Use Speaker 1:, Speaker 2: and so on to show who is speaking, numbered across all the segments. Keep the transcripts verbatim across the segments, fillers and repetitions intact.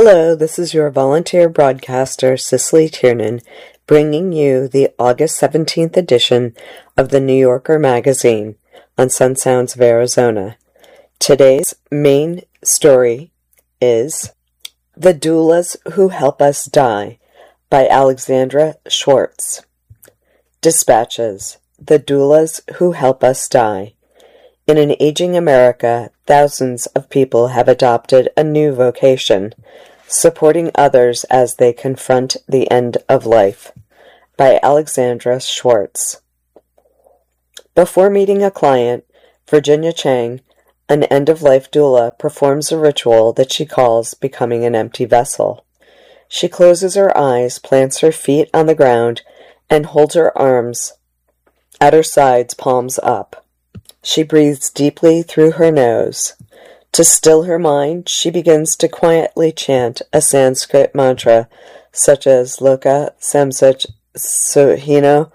Speaker 1: Hello, this is your volunteer broadcaster, Cicely Tiernan, bringing you the August seventeenth edition of the New Yorker magazine on Sun Sounds of Arizona. Today's main story is The Doulas Who Help Us Die by Alexandra Schwartz. Dispatches: The Doulas Who Help Us Die. In an aging America, thousands of people have adopted a new vocation, supporting others as they confront the end of life. By Alexandra Schwartz. Before meeting a client, Virginia Chang, an end-of-life doula, performs a ritual that she calls becoming an empty vessel. She closes her eyes, plants her feet on the ground, and holds her arms at her sides, palms up. She breathes deeply through her nose. To still her mind, she begins to quietly chant a Sanskrit mantra such as Loka Samsach Suhino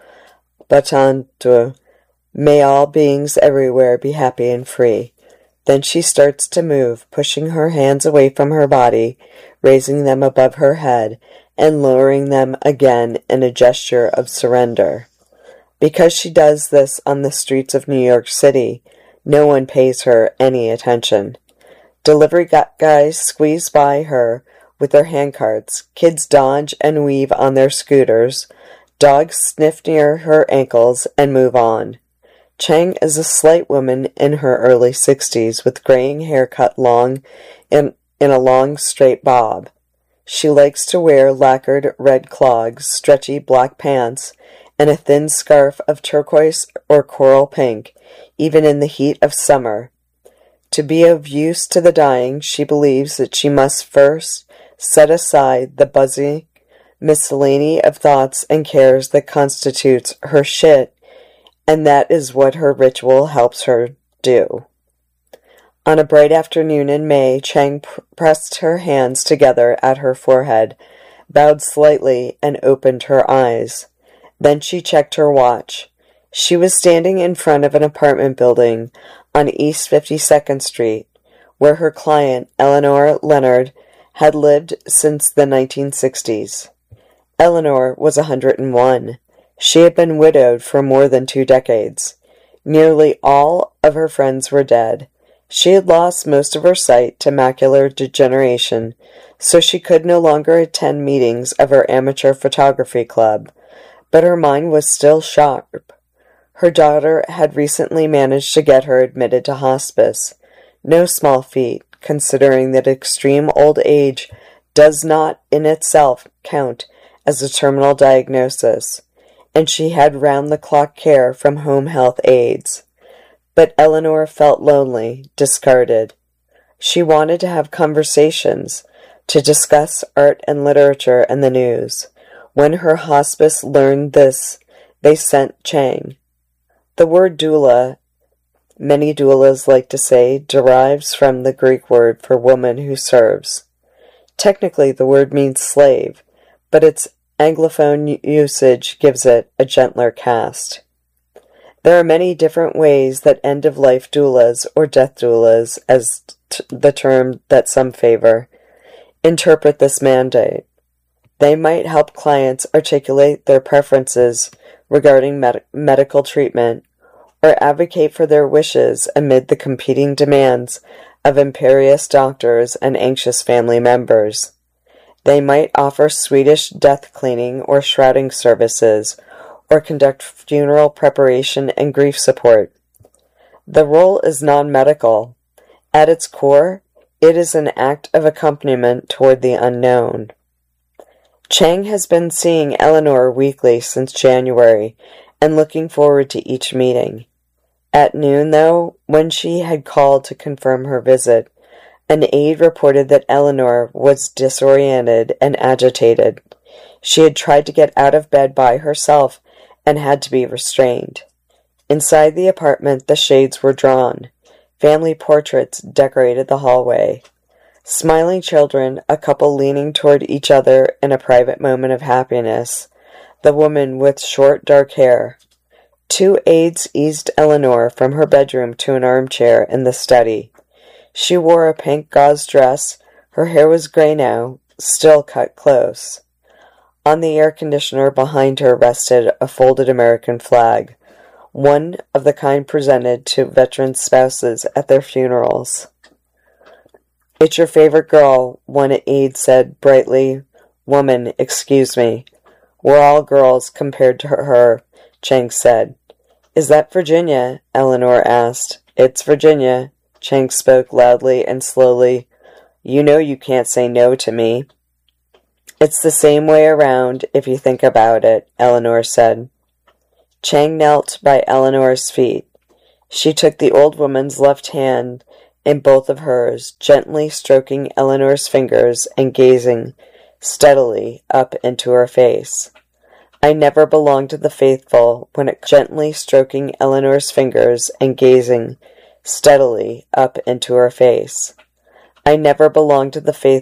Speaker 1: Bhavantu. May all beings everywhere be happy and free. Then she starts to move, pushing her hands away from her body, raising them above her head, and lowering them again in a gesture of surrender. Because she does this on the streets of New York City, no one pays her any attention. Delivery guys squeeze by her with their handcarts, kids dodge and weave on their scooters, dogs sniff near her ankles and move on. Chang is a slight woman in her early sixties with graying hair cut long in, in a long straight bob. She likes to wear lacquered red clogs, stretchy black pants, and a thin scarf of turquoise or coral pink, even in the heat of summer. To be of use to the dying, she believes that she must first set aside the buzzing miscellany of thoughts and cares that constitutes her shit, and that is what her ritual helps her do. On a bright afternoon in May, Chang pr- pressed her hands together at her forehead, bowed slightly, and opened her eyes. Then she checked her watch. She was standing in front of an apartment building on East fifty-second Street, where her client, Eleanor Leonard, had lived since the nineteen sixties. Eleanor was one hundred and one. She had been widowed for more than two decades. Nearly all of her friends were dead. She had lost most of her sight to macular degeneration, so she could no longer attend meetings of her amateur photography club. But her mind was still sharp. Her daughter had recently managed to get her admitted to hospice. No small feat, considering that extreme old age does not in itself count as a terminal diagnosis, and she had round-the-clock care from home health aides. But Eleanor felt lonely, discarded. She wanted to have conversations, to discuss art and literature and the news. When her hospice learned this, they sent Chang. The word doula, many doulas like to say, derives from the Greek word for woman who serves. Technically, the word means slave, but its Anglophone usage gives it a gentler cast. There are many different ways that end-of-life doulas, or death doulas, as t- the term that some favor, interpret this mandate. They might help clients articulate their preferences regarding med- medical treatment or advocate for their wishes amid the competing demands of imperious doctors and anxious family members. They might offer Swedish death cleaning or shrouding services or conduct funeral preparation and grief support. The role is non-medical. At its core, it is an act of accompaniment toward the unknown. Chang has been seeing Eleanor weekly since January and looking forward to each meeting. At noon, though, when she had called to confirm her visit, an aide reported that Eleanor was disoriented and agitated. She had tried to get out of bed by herself and had to be restrained. Inside the apartment, the shades were drawn. Family portraits decorated the hallway. Smiling children, a couple leaning toward each other in a private moment of happiness, the woman with short dark hair. Two aides eased Eleanor from her bedroom to an armchair in the study. She wore a pink gauze dress, Her hair was gray now, still cut close. On the air conditioner behind her rested a folded American flag, one of the kind presented to veteran spouses at their funerals. "It's your favorite girl," one aide said brightly. "Woman, excuse me. We're all girls compared to her," Chang said. "Is that Virginia?" Eleanor asked. "It's Virginia," Chang spoke loudly and slowly. "You know you can't say no to me." "It's the same way around, if you think about it," Eleanor said. Chang knelt by Eleanor's feet. She took the old woman's left hand in both of hers, gently stroking Eleanor's fingers and gazing steadily up into her face. "I never belonged to the faithful when it gently stroking Eleanor's fingers and gazing steadily up into her face. "I never belonged to the faithful